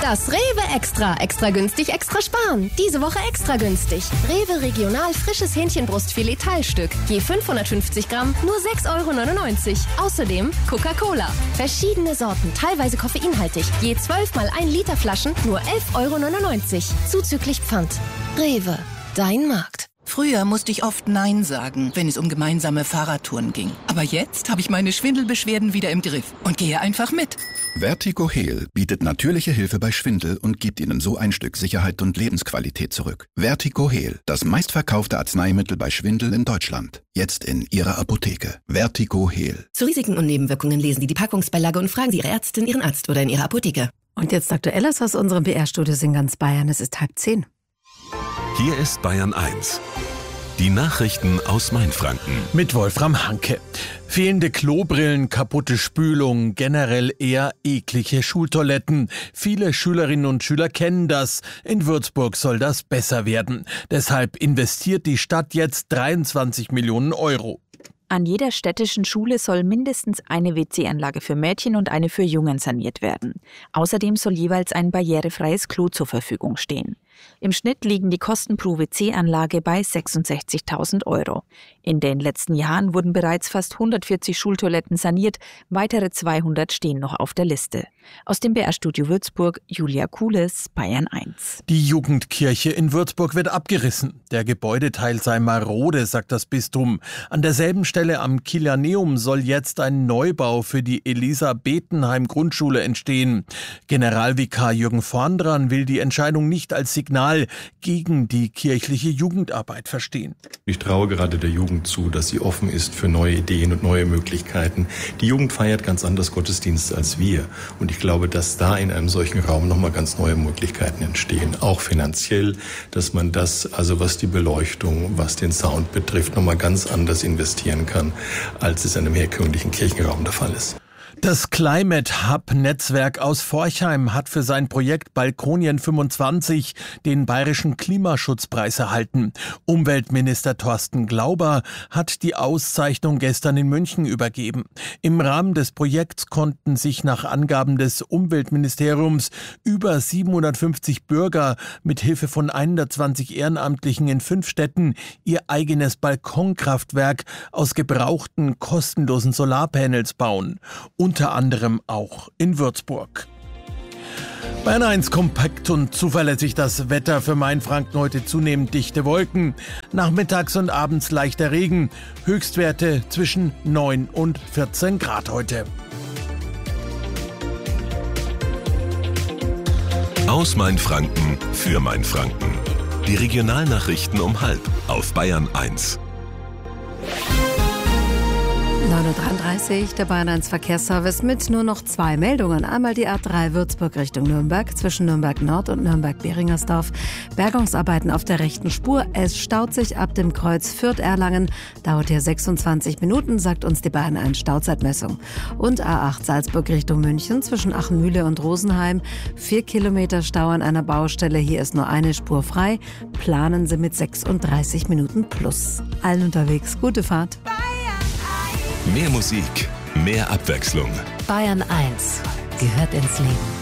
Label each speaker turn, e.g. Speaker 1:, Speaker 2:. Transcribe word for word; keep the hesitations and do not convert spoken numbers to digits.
Speaker 1: Das Rewe Extra. Extra günstig, extra sparen. Diese Woche extra günstig. Rewe Regional frisches Hähnchenbrustfilet Teilstück. Je fünfhundertfünfzig Gramm, nur sechs Euro neunundneunzig. Außerdem Coca-Cola. Verschiedene Sorten, teilweise koffeinhaltig. Je zwölf mal ein Liter Flaschen, nur elf Euro neunundneunzig. Zuzüglich Pfand. Rewe. Dein Markt.
Speaker 2: Früher musste ich oft Nein sagen, wenn es um gemeinsame Fahrradtouren ging. Aber jetzt habe ich meine Schwindelbeschwerden wieder im Griff und gehe einfach mit.
Speaker 3: Vertigo Heal bietet natürliche Hilfe bei Schwindel und gibt Ihnen so ein Stück Sicherheit und Lebensqualität zurück. Vertigo Heal, das meistverkaufte Arzneimittel bei Schwindel in Deutschland. Jetzt in Ihrer Apotheke. Vertigo Heal.
Speaker 4: Zu Risiken und Nebenwirkungen lesen Sie die Packungsbeilage und fragen Sie Ihre Ärztin, Ihren Arzt oder in Ihrer Apotheke.
Speaker 5: Und jetzt Aktuelles aus unserem B R-Studios in ganz Bayern. Es ist halb zehn.
Speaker 6: Hier ist Bayern eins. Die Nachrichten aus Mainfranken.
Speaker 7: Mit Wolfram Hanke. Fehlende Klobrillen, kaputte Spülung, generell eher eklige Schultoiletten. Viele Schülerinnen und Schüler kennen das. In Würzburg soll das besser werden. Deshalb investiert die Stadt jetzt dreiundzwanzig Millionen Euro.
Speaker 8: An jeder städtischen Schule soll mindestens eine W C-Anlage für Mädchen und eine für Jungen saniert werden. Außerdem soll jeweils ein barrierefreies Klo zur Verfügung stehen. Im Schnitt liegen die Kosten pro W C-Anlage bei sechsundsechzigtausend Euro. In den letzten Jahren wurden bereits fast hundertvierzig Schultoiletten saniert, weitere zweihundert stehen noch auf der Liste. Aus dem B R-Studio Würzburg, Julia Kules, Bayern eins.
Speaker 7: Die Jugendkirche in Würzburg wird abgerissen. Der Gebäudeteil sei marode, sagt das Bistum. An derselben Stelle am Kilianeum soll jetzt ein Neubau für die Elisa-Betenheim-Grundschule entstehen. Generalvikar Jürgen Vondran will die Entscheidung nicht als Signal gegen die kirchliche Jugendarbeit verstehen.
Speaker 9: Ich traue gerade der Jugend zu, dass sie offen ist für neue Ideen und neue Möglichkeiten. Die Jugend feiert ganz anders Gottesdienst als wir. Und ich glaube, dass da in einem solchen Raum nochmal ganz neue Möglichkeiten entstehen. Auch finanziell, dass man das, also was die Beleuchtung, was den Sound betrifft, nochmal ganz anders investieren kann, als es in einem herkömmlichen Kirchenraum der Fall ist.
Speaker 7: Das Climate Hub Netzwerk aus Forchheim hat für sein Projekt Balkonien fünfundzwanzig den Bayerischen Klimaschutzpreis erhalten. Umweltminister Thorsten Glauber hat die Auszeichnung gestern in München übergeben. Im Rahmen des Projekts konnten sich nach Angaben des Umweltministeriums über siebenhundertfünfzig Bürger mit Hilfe von hundertzwanzig Ehrenamtlichen in fünf Städten ihr eigenes Balkonkraftwerk aus gebrauchten kostenlosen Solarpanels bauen. Unter anderem auch in Würzburg. Bayern eins kompakt und zuverlässig das Wetter für Mainfranken. Heute zunehmend dichte Wolken. Nachmittags und abends leichter Regen. Höchstwerte zwischen neun und vierzehn Grad heute.
Speaker 6: Aus Mainfranken für Mainfranken. Die Regionalnachrichten um halb auf Bayern eins.
Speaker 5: neun Uhr dreiunddreißig, der Bayern eins Verkehrsservice mit nur noch zwei Meldungen. Einmal die A drei Würzburg Richtung Nürnberg, zwischen Nürnberg Nord und Nürnberg-Beringersdorf. Bergungsarbeiten auf der rechten Spur. Es staut sich ab dem Kreuz Fürth-Erlangen. Dauert hier sechsundzwanzig Minuten, sagt uns die Bayern eins Stauzeitmessung. Und A acht Salzburg Richtung München, zwischen Achenmühle und Rosenheim. Vier Kilometer Stau an einer Baustelle. Hier ist nur eine Spur frei. Planen Sie mit sechsunddreißig Minuten plus. Allen unterwegs, gute Fahrt.
Speaker 6: Mehr Musik, mehr Abwechslung.
Speaker 10: Bayern eins gehört ins Leben.